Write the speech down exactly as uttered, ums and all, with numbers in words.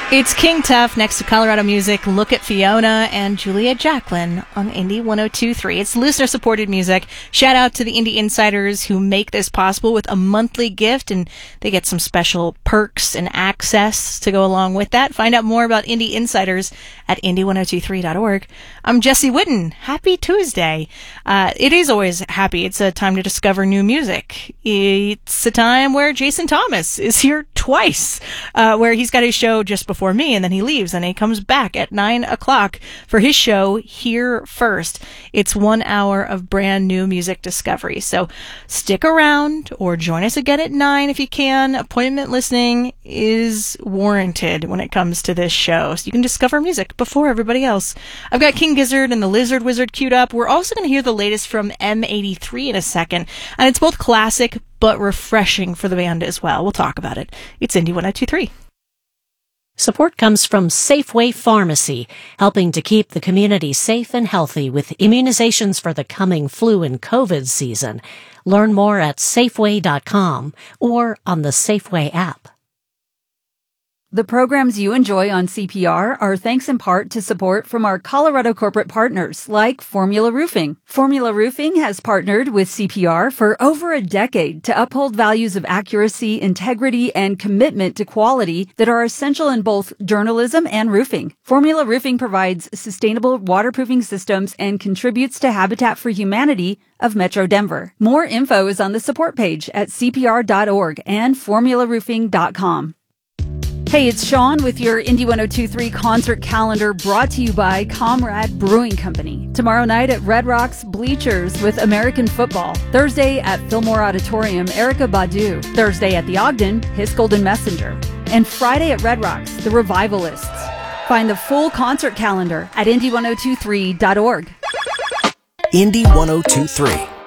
It's King Tuff next to Colorado Music. Look at Fiona and Julia Jacqueline on Indie one oh two point three. It's listener-supported music. Shout out to the Indie Insiders who make this possible with a monthly gift, and they get some special perks and access to go along with that. Find out more about Indie Insiders at indie one oh two three dot org. I'm Jesse Whitten. Happy Tuesday. Uh, it is always happy. It's a time to discover new music. It's a time where Jason Thomas is here twice, uh, where he's got his show just before for me, and then he leaves, and he comes back at nine o'clock for his show Here First. It's one hour of brand new music discovery. So stick around or join us again at nine if you can. Appointment listening is warranted when it comes to this show, so you can discover music before everybody else. I've got King Gizzard and the Lizard Wizard queued up. We're also going to hear the latest from M eighty-three in a second, and it's both classic but refreshing for the band as well. We'll talk about it. It's Indie one oh two point three. Support comes from Safeway Pharmacy, helping to keep the community safe and healthy with immunizations for the coming flu and COVID season. Learn more at Safeway dot com or on the Safeway app. The programs you enjoy on C P R are thanks in part to support from our Colorado corporate partners like Formula Roofing. Formula Roofing has partnered with C P R for over a decade to uphold values of accuracy, integrity, and commitment to quality that are essential in both journalism and roofing. Formula Roofing provides sustainable waterproofing systems and contributes to Habitat for Humanity of Metro Denver. More info is on the support page at C P R dot org and formula roofing dot com. Hey, it's Sean with your Indie one oh two point three concert calendar brought to you by Comrade Brewing Company. Tomorrow night at Red Rocks Bleachers with American Football. Thursday at Fillmore Auditorium, Erykah Badu. Thursday at the Ogden, His Golden Messenger. And Friday at Red Rocks, The Revivalists. Find the full concert calendar at indie one oh two three dot org. Indie one oh two point three.